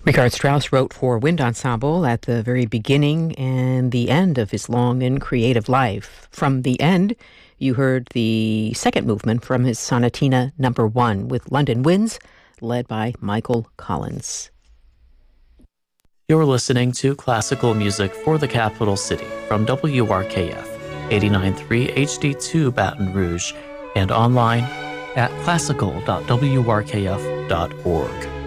Richard Strauss wrote for wind ensemble at the very beginning and the end of his long and creative life. From the end, you heard the second movement from his Sonatina No. 1 with London Winds, led by Michael Collins. You're listening to classical music for the capital city from WRKF 89.3 HD2 Baton Rouge and online at classical.wrkf.org.